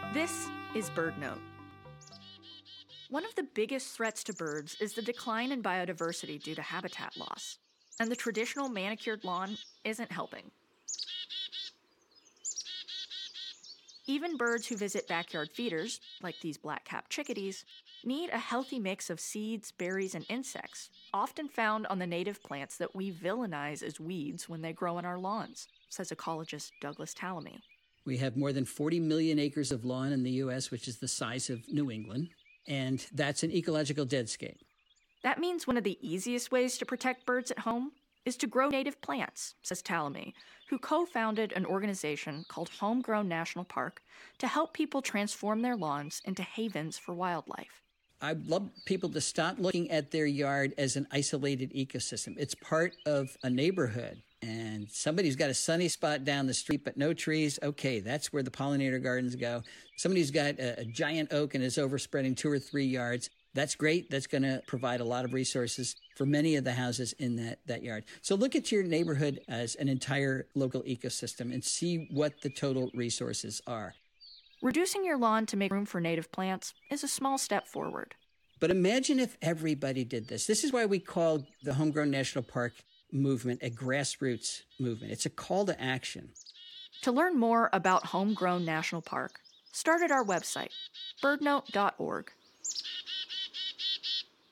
This is BirdNote. One of the biggest threats to birds is the decline in biodiversity due to habitat loss, and the traditional manicured lawn isn't helping. Even birds who visit backyard feeders, like these black-capped chickadees, need a healthy mix of seeds, berries, and insects, often found on the native plants that we villainize as weeds when they grow on our lawns, says ecologist Douglas Tallamy. We have more than 40 million acres of lawn in the U.S., which is the size of New England, and that's an ecological deadscape. That means one of the easiest ways to protect birds at home is to grow native plants, says Tallamy, who co-founded an organization called Homegrown National Park to help people transform their lawns into havens for wildlife. I'd love people to stop looking at their yard as an isolated ecosystem. It's part of a neighborhood. And somebody's got a sunny spot down the street, but no trees. Okay, that's where the pollinator gardens go. Somebody's got a giant oak and is overspreading 2 or 3 yards. That's great. That's going to provide a lot of resources for many of the houses in that yard. So look at your neighborhood as an entire local ecosystem and see what the total resources are. Reducing your lawn to make room for native plants is a small step forward. But imagine if everybody did this. This is why we call the Homegrown National Park movement a grassroots movement. It's a call to action. To learn more about Homegrown National Park, start at our website, birdnote.org.